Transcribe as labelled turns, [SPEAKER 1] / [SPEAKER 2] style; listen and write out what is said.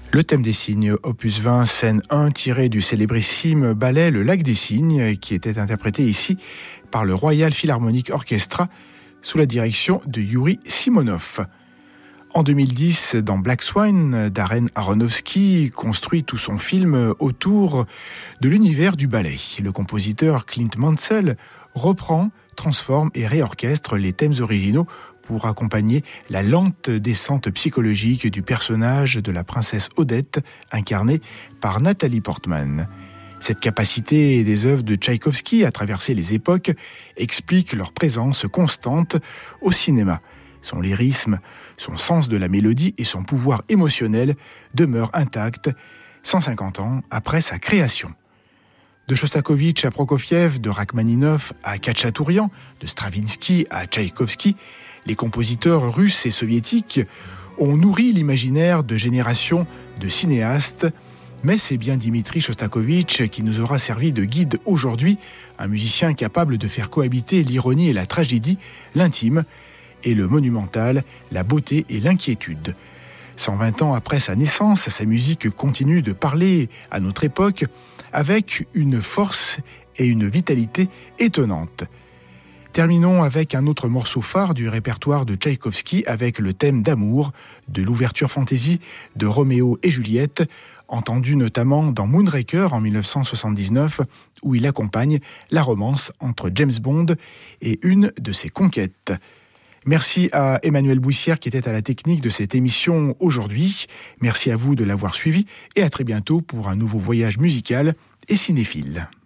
[SPEAKER 1] Le thème des cygnes, opus 20, scène 1, tiré du célébrissime ballet Le Lac des Cygnes, qui était interprété ici par le Royal Philharmonic Orchestra sous la direction de Yuri Simonov. En 2010, dans Black Swan, Darren Aronofsky construit tout son film autour de l'univers du ballet. Le compositeur Clint Mansell reprend, transforme et réorchestre les thèmes originaux pour accompagner la lente descente psychologique du personnage de la princesse Odette, incarnée par Nathalie Portman. Cette capacité des œuvres de Tchaïkovski à traverser les époques explique leur présence constante au cinéma. Son lyrisme, son sens de la mélodie et son pouvoir émotionnel demeurent intacts 150 ans après sa création. De Shostakovich à Prokofiev, de Rachmaninov à Khatchatourian, de Stravinsky à Tchaïkovski, les compositeurs russes et soviétiques ont nourri l'imaginaire de générations de cinéastes, mais c'est bien Dimitri Shostakovich qui nous aura servi de guide aujourd'hui, un musicien capable de faire cohabiter l'ironie et la tragédie, l'intime et le monumental, la beauté et l'inquiétude. 120 ans après sa naissance, sa musique continue de parler à notre époque avec une force et une vitalité étonnantes. Terminons avec un autre morceau phare du répertoire de Tchaïkovski avec le thème d'amour de l'ouverture fantasy de Roméo et Juliette, entendu notamment dans Moonraker en 1979, où il accompagne la romance entre James Bond et une de ses conquêtes. Merci à Emmanuel Bouissière qui était à la technique de cette émission aujourd'hui. Merci à vous de l'avoir suivi et à très bientôt pour un nouveau voyage musical et cinéphile.